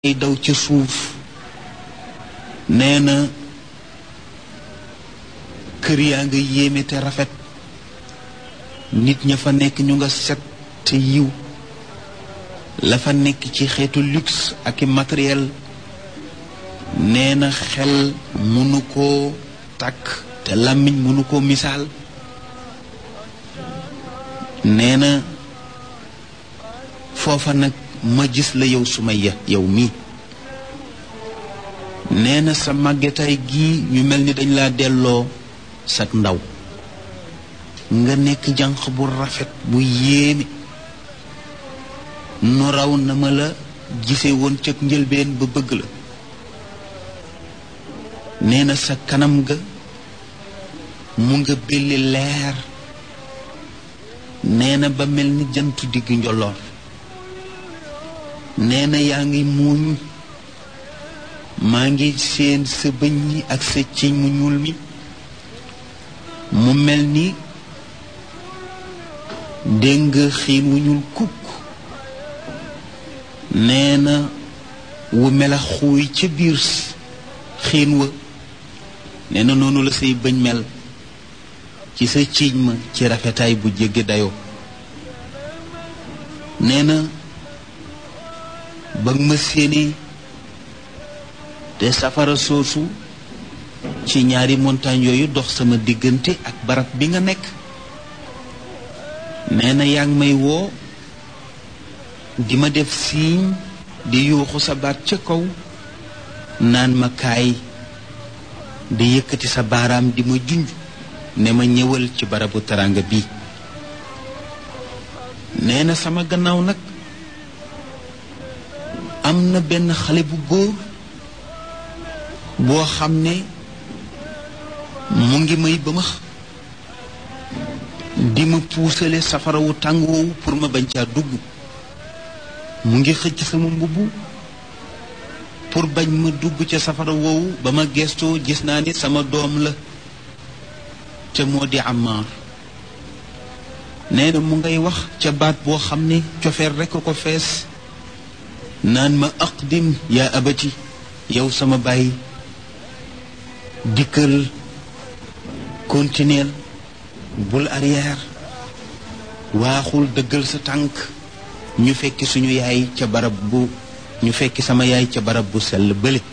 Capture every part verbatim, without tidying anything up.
ay daw ci suuf nee na kër yaa nga yéeme te rafet nit ña fa nekk ñu nga set te yiw la fa nekk ci xeetu luxe ak i matériel nee na xel mënu koo takk te làmmiñ mënu koo misaal nee na foofa nag ma gis la yow Sumayya yow mii nee na sa màggetaay gii ñu mel ni dañ laa delloo sa ndaw nga nekk jànq bu rafet bu yéeme nu raw na ma la gise woon ca njëlbeen ba bëgg la nee na sa kanam ga mu nga belli leer nee na ba mel ni jantu digg njolloor nee na yaa ngi muuñ maa ngi seen sa bëñ yi ak sa ciñ mu ñuul mi mu mel ni dégg nga xiin wu ñuul kukk nee na wu melax xuuy ca biir xiin wa nee na noonu la say bëñ mel ci sa ciiñ ma ci rafetaay bu jéggi dayoo nee na ba ma séenee te safara soosu ci ñaari montagne yooyu dox sama diggante ak barab bi nga nekk nee na yaa ngi may woo di ma def siiñ di yuuxu sa baat ca kaw naan ma kaay di yëkkati sa baaraam di ma junj ne ma ñëwal ci barabu teranga bi nee na sama gannaaw nag am na benn xale bu góor boo xam ne mu ngi may ba ma di ma puusale safara wu tàng woowu pour ma bañ caa dugg mu ngi xëcc sama mbubb pour bañ ma dugg ca safara woowu ba ma gestoo gis naa ni sama doom la te moo di Ammaar nee na mu ngay wax ca baat boo xam ne cofeer rekk ko fees naan ma aqdim yaa abati yow sama baay dikkal continuel bul arrière waaxul dëggal sa tànk ñu fekki suñu yaay ca barab bu ñu fekki sama yaay ca barab bu sell bële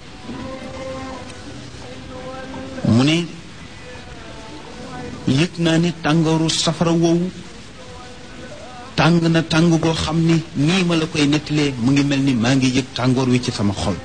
mu ne yëg naa ne tàngooru safara woowu tàng na tàng goo xam ni nii ma la koy nettalee mu ngi mel ni maa ngi yëg tàngoor wi ci sama xol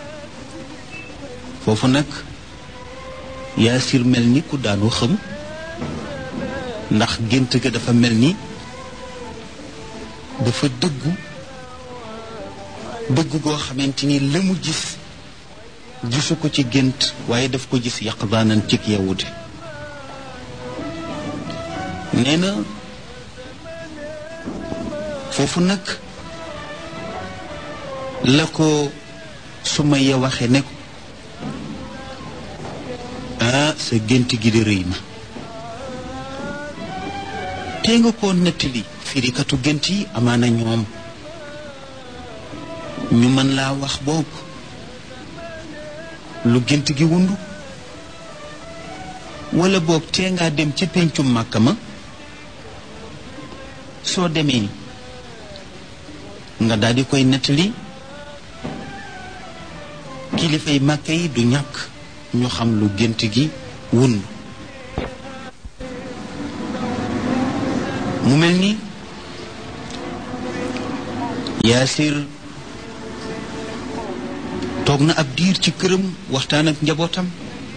foofu nag Yaasir mel ni ku daanu xam ndax gént ga dafa mel ni dafa dëggu dëggu goo xamante ni la mu gis gisu ko ci gént waaye daf ko gis yaqdaanan cig yewute nee na foofu nag la ko Sumayya waxe ne ko ah sa gént gi de rëy na tey nga ko nettali firikatu gént yi amaana ñoom ñu mën laa wax boobu lu gént gi wundu wala boog tee ngaa dem ca péncum Màkka ma soo demee nga daal di koy nettali kilifay Màkka yi du ñàkk ñu xam lu gént gi wund mu mel ni Yaasir toog na ab diir ci këram waxtaan ak njabootam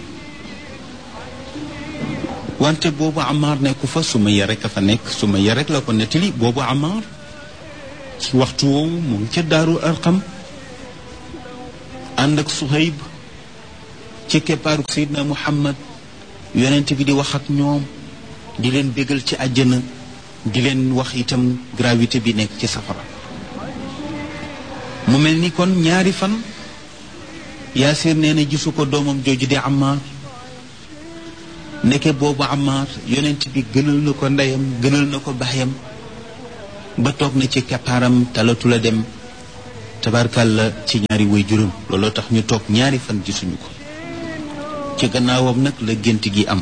wante boobu Ammaar nekku fa Sumayya rek a fa nekk Sumayya rek la ko nettali boobu Ammaar ci waxtu woowu mu ngi ca Daaru Arqam ànd ak Suhayb ci keppaaru Seydina Muhammad yonent bi di wax ak ñoom di leen bégal ci àjjana di leen wax itam gravité bi nekk ci safara mu mel ni kon ñaari fan Yaasir nee na gisu ko doomam jooju di Ammaar nekke boobu Ammaar yonent bi gënal na ko ndeyam gënal na ko baayam ba toog na ci keppaaram talatu la dem tabarkàlla ci ñaari way juróom looloo tax ñu toog ñaari fan gisuñu ko ci gannaawam nag la gént gi am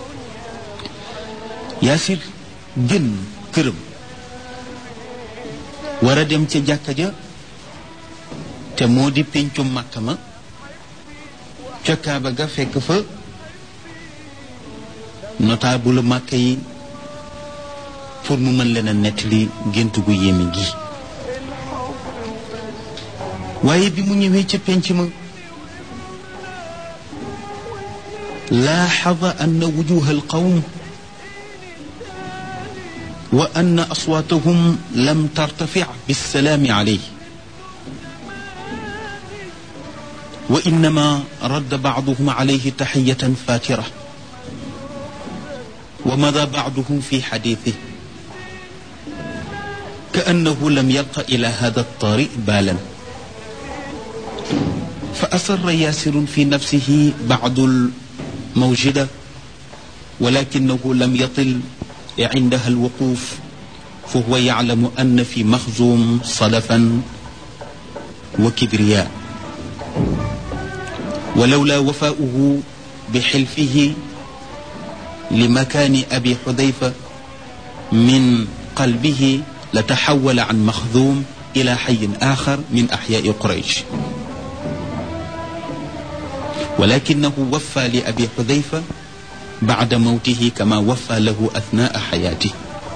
Yaasir génn këram war a dem ca jàkka ja te moo di péncum Màkka ma ca Kaaba ga fekk fa notable Màkka yi pour mu mën leen a nettali gént gu yéeme gi waaye bi mu ñëwee ca pénc ma laaxada anna wujuha alqawm wa anna aswaatahum lam tartafic bissalaami alayhi wa innama radda bacduhum alayhi taxiyatan faatira wa mada bacduhum fi xadiidihi كأنه لم يلق إلى هذا الطريق بالا فأصر ياسر في نفسه بعض الموجدة ولكنه لم يطل عندها الوقوف فهو يعلم أن في مخزوم صلفا وكبرياء ولولا وفاؤه بحلفه لمكان أبي حذيفة من قلبه لتحول عن مخذوم إلى حي آخر من أحياء قريش ولكنه وفى لأبي حذيفة بعد موته كما وفى له أثناء حياته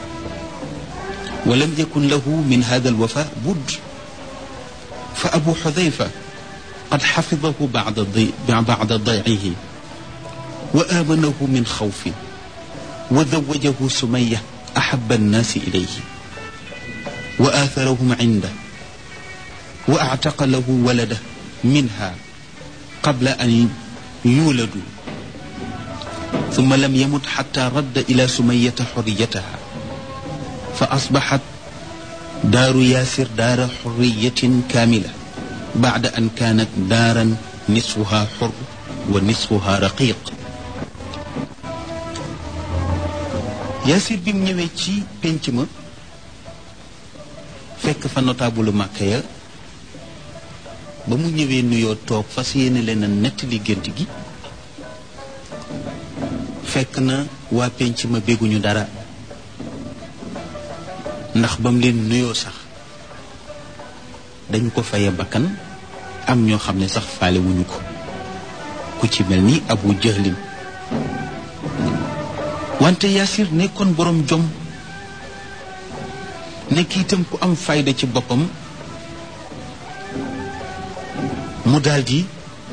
ولم يكن له من هذا الوفاء بد فأبو حذيفة قد حفظه بعد ضي... بعد ضيعه وآمنه من خوف وزوجه سمية أحب الناس إليه وآثرهم عنده وأعتق له ولده منها قبل أن يولدوا ثم لم يمت حتى رد إلى سمية حريتها فأصبحت دار ياسر دار حرية كاملة بعد أن كانت دارا نصفها حر ونصفها رقيق ياسر بم ñëwé ci penc ma fekk fa notable Màkka ya ba mu ñëwee nuyoo toog fas yéene leen a nettali gént gi fekk na waa penc ma bégguñu dara ndax ba mu leen nuyoo sax dañu ko faye bakkan am ñoo xam ne sax faale wuñu ko ku ci mel ni Abu Jahlin wante Yaasir nekkoon borom jom nekk itam ku am fayda ci boppam mu daldi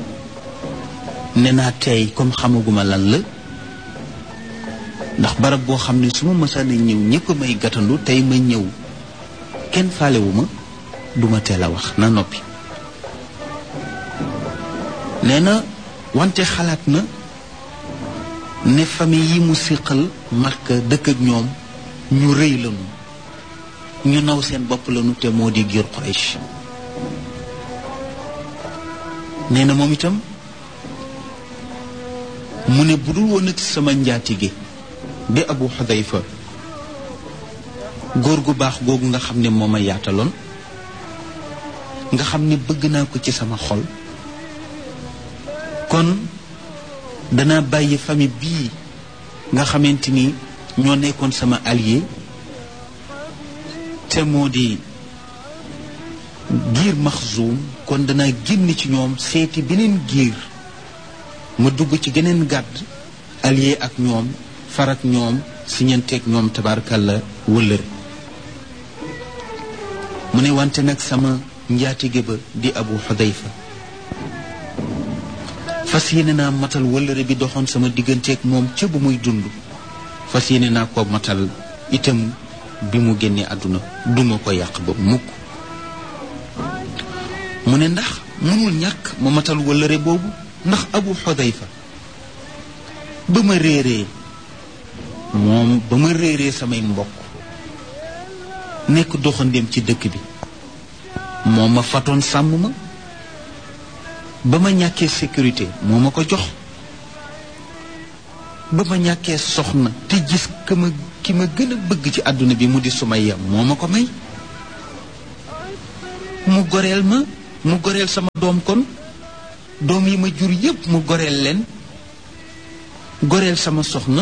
ne naa tey comme xamaguma lan la ndax barab boo xam ne su ma mësaan a ñëw ñëpp may gàttandu tey ma ñëw kenn faalewuma duma teel a wax na noppi nee na wante xalaat na ne famille yi mu siqal Makka dëkk ak ñoom ñu rëy lañu ñu naw seen bopp lañu te moo di giir Quraysh nee na moom itam mu ne bu dul woon ak sama njaatige di Abu Xudayfa góor gu baax googu nga xam ne moo ma yaataloon nga xam ne bëgg naa ko ci sama xol kon danaa bàyyi famille bii nga xamante ni ñoo nekkoon sama allié te moo di giir Maxzuum kon danaa génn ci ñoom seeti beneen giir ma dugg ci geneen gàdd allié ak ñoom farak ñoom siñanteeg ñoom tabaarkalla wëllëre mu ne wante nag sama njaatige ba di Abu Xudayfa fas yéene naa matal wëllëre bi doxoon sama digganteeg moom ca bu muy dund fas yéene naa ko matal itam bi mu génnee àdduna duma ko yàq ba mukk mu ne ndax mënul ñàkk ma matal wëllëre boobu ndax Abu Xudayfa ba ma réeree moom ba ma réeree samay mbokk nekk doxandéem ci dëkk bi moo ma fatoon sàmm ma ba ma ñàkkee sécurité moo ma ko jox ba ma ñàkkee soxna te gis ka ma ki ma gën a bëgg ci àdduna bi mu di Sumayya moo ma ko may mu goreel ma mu goreel sama doom kon doom yi ma jur yépp mu goreel leen goreel sama soxna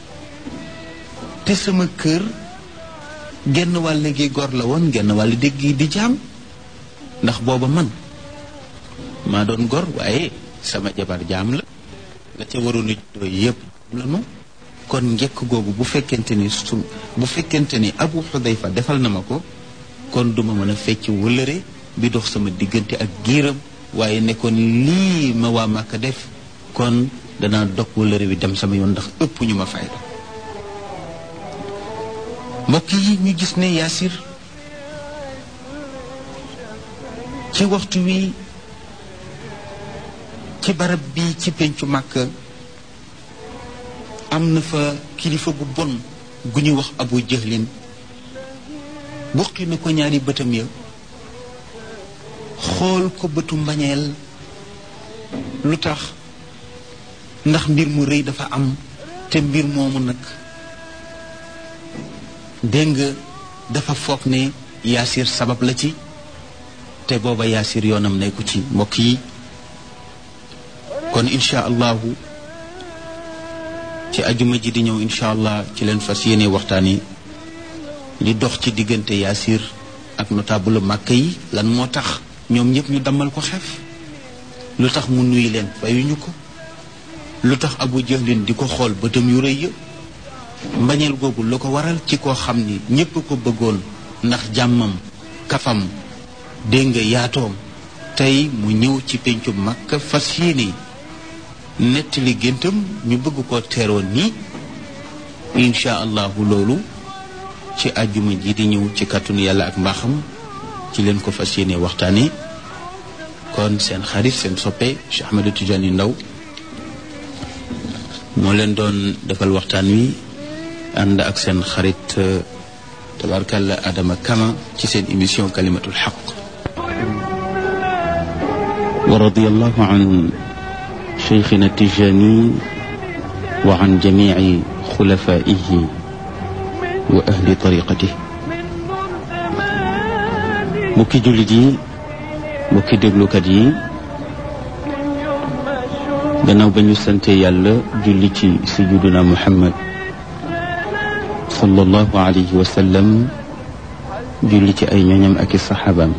te sama kër genn wàll gi gor la woon genn wàll dégg di jaam ndax booba man maa doon gor waaye sama jabar jaam la la ca waroon a juddoo yépp la nu kon njëkk googu bu fekkente ni su bu fekkente ni Abu Xudayfa defal na ma ko kon duma mën a fecc wëllëre bi dox sama diggante ak giiram waaye ne kon lii ma waa Màkka def kon danaa dog wëllëre bi dem sama yoon ndax ëpp ñu ma fayda mbokk yi ñu gis ne Yaasir ci waxtu wi ci barab bi ci pencu Màkka am na fa kilifa gu bon gu ñuy wax Abu Jahlin buqi na ko ñaari bëtam ya xool ko bëtu mbañeel lu tax ndax mbir mu rëy dafa am te mbir moomu nag dégg nga dafa foog ne Yaasir sabab la ci te booba Yaasir yoonam nekku ci mbokk yi kon incha allahu ci ajuma ji di ñëw incha allah ci leen fas yéene waxtaan yi li dox ci diggante Yaasir ak notable Màkka yi lan moo tax ñoom ñëpp ñu dammal ko xef lu tax mu nuyu leen fayuñu ko lu tax Abu Jahlin di ko xool bëtam yu rëy ya mbañeel googu lu ko waral ci koo xam ni ñépp ko bëggoon ndax jàmmam kafam dégg nga yaatoom tey mu ñëw ci pencu Makka fas yéene nettali géntam ñu bëgg ko teeroon nii incha allahu loolu ci àjjuma ji di ñëw ci kàttanu yàlla ak mbaaxam ci leen ko fas yéene waxtaane kon seen xarit seen soppe Cheikh Ahmed Tidiane Ndao moo leen doon defal waxtaan wi ànd ak seen xarit tabarkalla Adama Kama ci seen émission kalimatul xaq wa radiyallahu an cheikhina Tijani wa an jamici xulafaihi wa ahli tariqatihi mbokki jullit yi mbokki déglukat yi gannaaw ba ñu sante yàlla julli ci sayyiduna Muhammad sallallahu alayhi wa sallam julli ci ay ñoñam ak i saxaabaam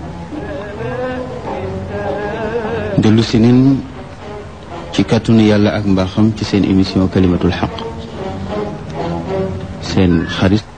dellu si nen ci kàttanu yàlla ak mbaaxam ci seen émission kalimatul xaq seen xarit